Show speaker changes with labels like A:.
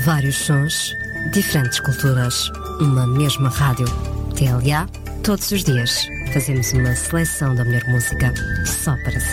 A: Vários sons, diferentes culturas, uma mesma rádio. TLA, todos os dias, fazemos uma seleção da melhor música só para si.